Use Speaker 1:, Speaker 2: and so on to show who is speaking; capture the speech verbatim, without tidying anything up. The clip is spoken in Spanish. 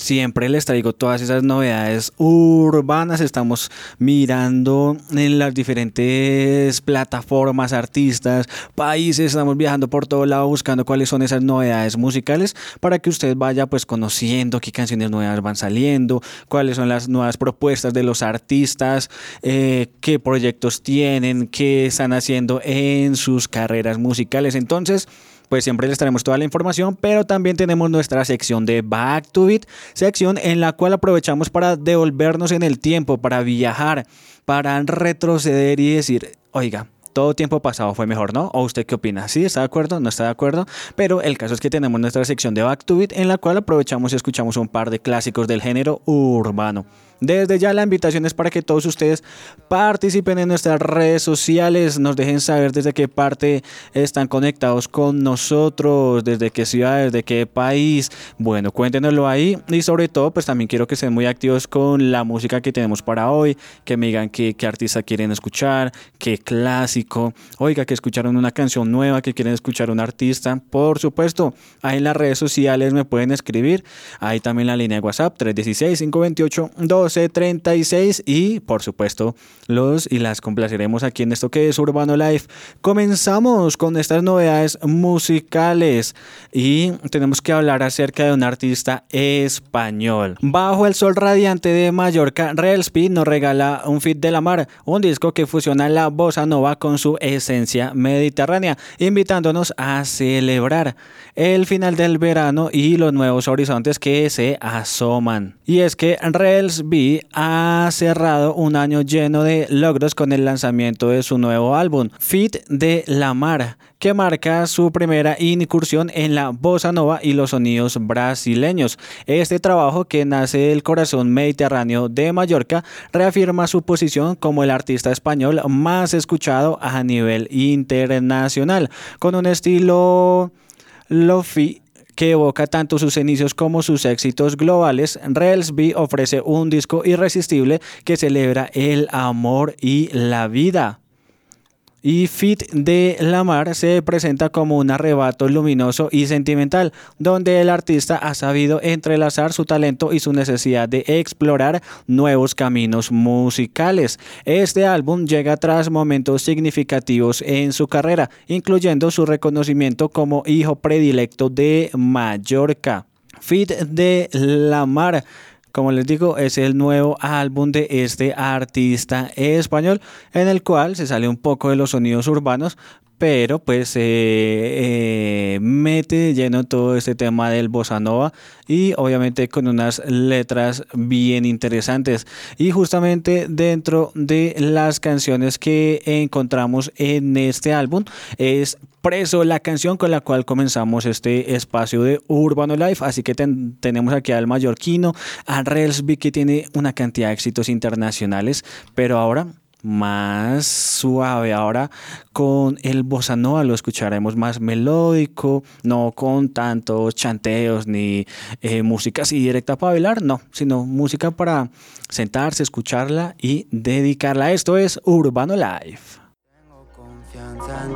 Speaker 1: siempre les traigo todas esas novedades urbanas. Estamos mirando en las diferentes plataformas, artistas, países, estamos viajando por todo lado buscando cuáles son esas novedades musicales para que usted vaya pues conociendo qué canciones nuevas van saliendo, cuáles son las nuevas propuestas de los artistas, eh, qué proyectos tienen, qué están haciendo en sus carreras musicales. Entonces, pues siempre les traemos toda la información, pero también tenemos nuestra sección de Back to Beat, sección en la cual aprovechamos para devolvernos en el tiempo, para viajar, para retroceder y decir, oiga, todo tiempo pasado fue mejor, ¿no? ¿O usted qué opina? ¿Sí? ¿Está de acuerdo? ¿No está de acuerdo? Pero el caso es que tenemos nuestra sección de Back to Beat en la cual aprovechamos y escuchamos un par de clásicos del género urbano. Desde ya la invitación es para que todos ustedes participen en nuestras redes sociales, nos dejen saber desde qué parte están conectados con nosotros, desde qué ciudad, desde qué país. Bueno, cuéntenoslo ahí y sobre todo pues también quiero que estén muy activos con la música que tenemos para hoy, que me digan qué, qué artista quieren escuchar, qué clásico, oiga, que escucharon una canción nueva, que quieren escuchar un artista. Por supuesto, ahí en las redes sociales me pueden escribir, ahí también la línea de WhatsApp tres uno seis, cinco dos ocho, doce treinta y seis y por supuesto los y las complaceremos aquí en esto que es Urbano Live. Comenzamos con estas novedades musicales y tenemos que hablar acerca de un artista español. Bajo el sol radiante de Mallorca, Real Speed nos regala un feat de la mar, un disco que fusiona la bossa nova con su esencia mediterránea, invitándonos a celebrar el final del verano y los nuevos horizontes que se asoman. Y es que Real Speed ha cerrado un año lleno de logros con el lanzamiento de su nuevo álbum, Feat de la Mar, que marca su primera incursión en la bossa nova y los sonidos brasileños. Este trabajo, que nace del corazón mediterráneo de Mallorca, reafirma su posición como el artista español más escuchado a nivel internacional, con un estilo lo-fi que evoca tanto sus inicios como sus éxitos globales. Real Speed ofrece un disco irresistible que celebra el amor y la vida. Y Feat de la Mar se presenta como un arrebato luminoso y sentimental, donde el artista ha sabido entrelazar su talento y su necesidad de explorar nuevos caminos musicales. Este álbum llega tras momentos significativos en su carrera, incluyendo su reconocimiento como hijo predilecto de Mallorca. Feat de la Mar, como les digo, es el nuevo álbum de este artista español, en el cual se sale un poco de los sonidos urbanos, pero pues eh, eh, mete de lleno todo este tema del bossa nova y obviamente con unas letras bien interesantes. Y justamente dentro de las canciones que encontramos en este álbum es Preso, la canción con la cual comenzamos este espacio de Urbano Life. Así que ten, tenemos aquí al mallorquino, a Real Speed, que tiene una cantidad de éxitos internacionales, pero ahora más suave, ahora con el bossa nova lo escucharemos más melódico, no con tantos chanteos ni eh, música así directa para bailar, no, sino música para sentarse, escucharla y dedicarla. Esto es Urbano Live.
Speaker 2: Tengo confianza en